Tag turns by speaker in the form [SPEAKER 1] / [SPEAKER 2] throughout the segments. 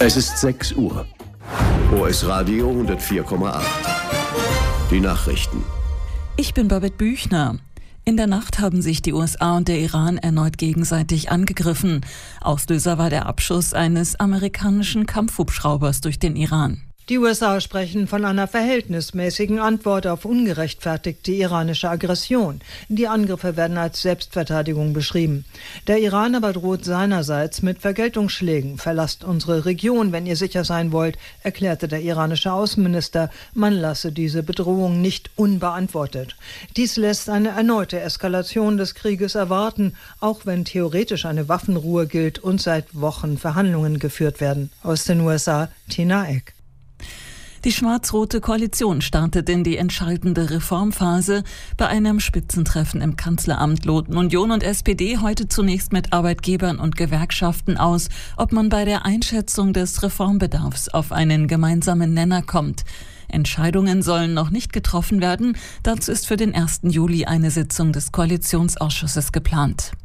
[SPEAKER 1] Es ist 6 Uhr. OS Radio 104,8. Die Nachrichten.
[SPEAKER 2] Ich bin Babette Büchner. In der Nacht haben sich die USA und der Iran erneut gegenseitig angegriffen. Auslöser war der Abschuss eines amerikanischen Kampfhubschraubers durch den Iran.
[SPEAKER 3] Die USA sprechen von einer verhältnismäßigen Antwort auf ungerechtfertigte iranische Aggression. Die Angriffe werden als Selbstverteidigung beschrieben. Der Iran aber droht seinerseits mit Vergeltungsschlägen. Verlasst unsere Region, wenn ihr sicher sein wollt, erklärte der iranische Außenminister. Man lasse diese Bedrohung nicht unbeantwortet. Dies lässt eine erneute Eskalation des Krieges erwarten, auch wenn theoretisch eine Waffenruhe gilt und seit Wochen Verhandlungen geführt werden. Aus den USA, Tina Eck.
[SPEAKER 2] Die schwarz-rote Koalition startet in die entscheidende Reformphase. Bei einem Spitzentreffen im Kanzleramt loten Union und SPD heute zunächst mit Arbeitgebern und Gewerkschaften aus, ob man bei der Einschätzung des Reformbedarfs auf einen gemeinsamen Nenner kommt. Entscheidungen sollen noch nicht getroffen werden. Dazu ist für den 1. Juli eine Sitzung des Koalitionsausschusses geplant.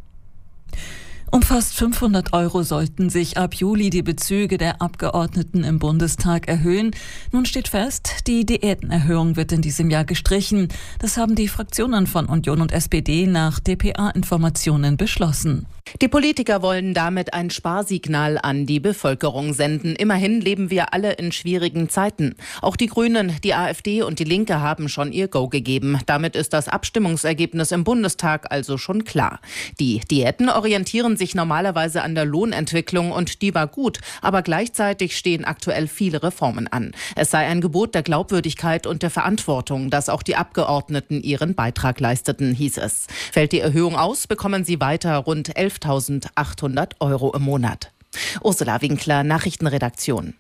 [SPEAKER 2] Um fast 500 € sollten sich ab Juli die Bezüge der Abgeordneten im Bundestag erhöhen. Nun steht fest, die Diätenerhöhung wird in diesem Jahr gestrichen. Das haben die Fraktionen von Union und SPD nach dpa-Informationen beschlossen.
[SPEAKER 4] Die Politiker wollen damit ein Sparsignal an die Bevölkerung senden. Immerhin leben wir alle in schwierigen Zeiten. Auch die Grünen, die AfD und die Linke haben schon ihr Go gegeben. Damit ist das Abstimmungsergebnis im Bundestag also schon klar. Die Diäten orientieren sich normalerweise an der Lohnentwicklung und die war gut. Aber gleichzeitig stehen aktuell viele Reformen an. Es sei ein Gebot der Glaubwürdigkeit und der Verantwortung, dass auch die Abgeordneten ihren Beitrag leisteten, hieß es. Fällt die Erhöhung aus, bekommen sie weiter rund 11.800 € im Monat. Ursula Winkler, Nachrichtenredaktion.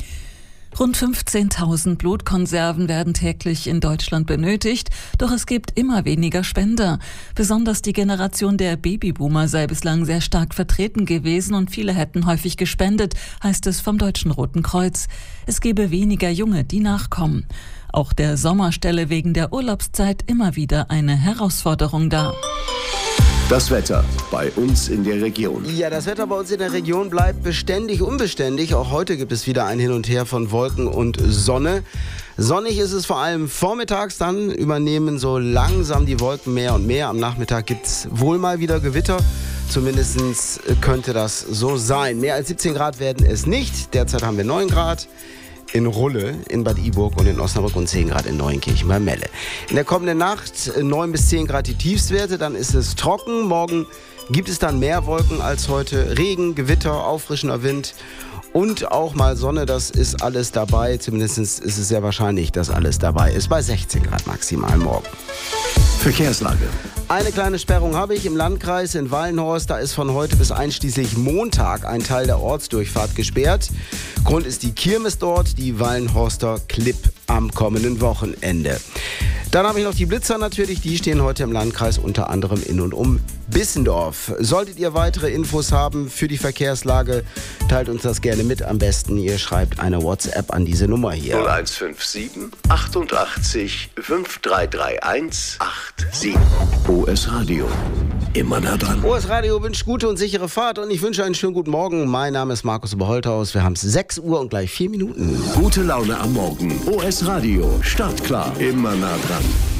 [SPEAKER 2] Rund 15.000 Blutkonserven werden täglich in Deutschland benötigt, doch es gibt immer weniger Spender. Besonders die Generation der Babyboomer sei bislang sehr stark vertreten gewesen und viele hätten häufig gespendet, heißt es vom Deutschen Roten Kreuz. Es gebe weniger Junge, die nachkommen. Auch der Sommer stelle wegen der Urlaubszeit immer wieder eine Herausforderung dar.
[SPEAKER 1] Das Wetter bei uns in der Region.
[SPEAKER 5] Ja, das Wetter bei uns in der Region bleibt beständig unbeständig. Auch heute gibt es wieder ein Hin und Her von Wolken und Sonne. Sonnig ist es vor allem vormittags, dann übernehmen so langsam die Wolken mehr und mehr. Am Nachmittag gibt es wohl mal wieder Gewitter. Zumindest könnte das so sein. Mehr als 17 Grad werden es nicht. Derzeit haben wir 9 Grad. In Rulle, in Bad Iburg und in Osnabrück und 10 Grad in Neuenkirchen bei Melle. In der kommenden Nacht 9 bis 10 Grad die Tiefstwerte, dann ist es trocken. Morgen gibt es dann mehr Wolken als heute. Regen, Gewitter, auffrischender Wind und auch mal Sonne, das ist alles dabei. Zumindest ist es sehr wahrscheinlich, dass alles dabei ist. Bei 16 Grad maximal morgen.
[SPEAKER 1] Verkehrslage.
[SPEAKER 5] Eine kleine Sperrung habe ich im Landkreis in Wallenhorst. Da ist von heute bis einschließlich Montag ein Teil der Ortsdurchfahrt gesperrt. Grund ist die Kirmes dort, die Wallenhorster Klipp am kommenden Wochenende. Dann habe ich noch die Blitzer natürlich, die stehen heute im Landkreis unter anderem in und um Bissendorf. Solltet ihr weitere Infos haben für die Verkehrslage, teilt uns das gerne mit. Am besten ihr schreibt eine WhatsApp an diese Nummer hier.
[SPEAKER 1] 0157 88 5331 87. OS Radio. Immer nah dran.
[SPEAKER 5] OS Radio wünscht gute und sichere Fahrt und ich wünsche einen schönen guten Morgen. Mein Name ist Markus Oberholthaus. Wir haben es 6 Uhr und gleich 4 Minuten.
[SPEAKER 1] Gute Laune am Morgen. OS Radio. Startklar. Immer nah dran.